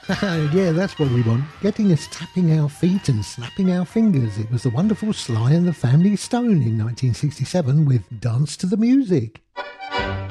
Yeah, that's what we want. Getting us tapping our feet and snapping our fingers. It was the wonderful Sly and the Family Stone in 1967 with Dance to the Music.